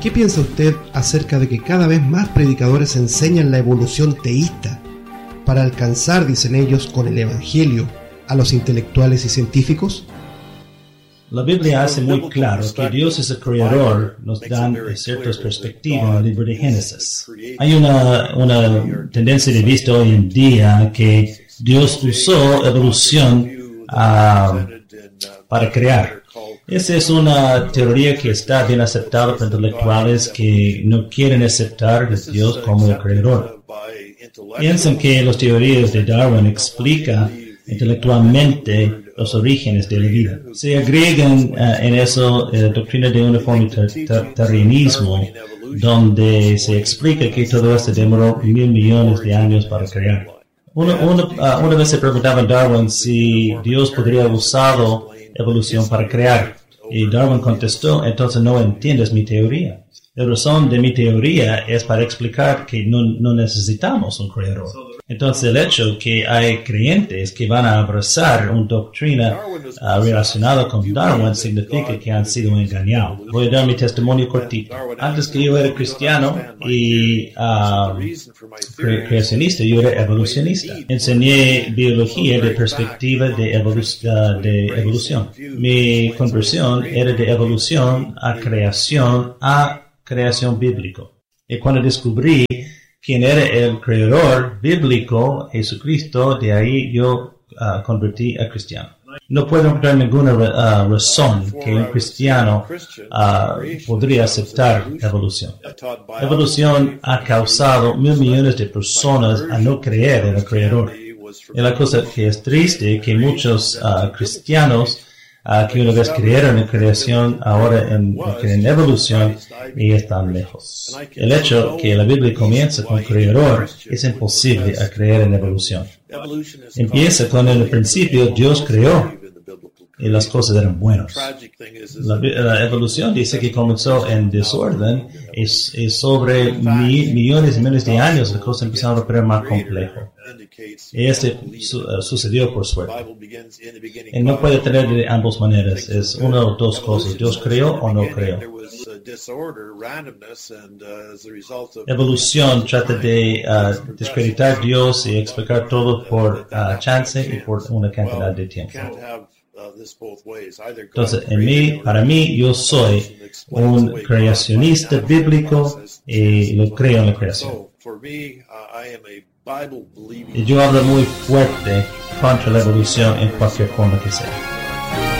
¿Qué piensa usted acerca de que cada vez más predicadores enseñan la evolución teísta para alcanzar, dicen ellos, con el Evangelio a los intelectuales y científicos? La Biblia hace muy claro que Dios es el creador, nos dan ciertas perspectivas en el libro de Génesis. Hay una tendencia de vista hoy en día que Dios usó evolución para crear. Esa es una teoría que está bien aceptada por intelectuales que no quieren aceptar a Dios como el creador. Piensan que las teorías de Darwin explican intelectualmente los orígenes de la vida. Se agregan en eso doctrina de uniformitarianismo, donde se explica que todo esto demoró 1,000 millones de años para crear. Una vez se preguntaba a Darwin si Dios podría haber usado evolución para crear, y Darwin contestó: entonces no entiendes mi teoría. La razón de mi teoría es para explicar que no necesitamos un creador. Entonces el hecho que hay creyentes que van a abrazar una doctrina relacionada con Darwin significa que han sido engañados. Voy a dar mi testimonio cortito. Antes que yo era cristiano y creacionista, yo era evolucionista. Enseñé biología de perspectiva de evolución. Mi conversión era de evolución a creación bíblico. Y cuando descubrí quién era el creador bíblico, Jesucristo, de ahí yo convertí a cristiano. No puedo encontrar ninguna razón que un cristiano podría aceptar evolución. Evolución ha causado 1,000 millones de personas a no creer en el creador. Y la cosa que es triste es que muchos cristianos que una vez creyeron en creación, ahora creen en evolución y están lejos. El hecho que la Biblia comienza con creador es imposible a creer en evolución. Empieza con el principio Dios creó y las cosas eran buenas. La evolución dice que comenzó en desorden y sobre millones y millones de años las cosas empezaron a poner más complejo. Y sucedió por suerte. Y no puede tener de ambas maneras. Es una o dos cosas. Dios creó o no creó. Evolución trata de descreditar a Dios y explicar todo por chance y por una cantidad de tiempo. Entonces, para mí, yo soy un creacionista bíblico y lo creo en la creación. Y yo hablo muy fuerte contra la evolución en cualquier forma que sea.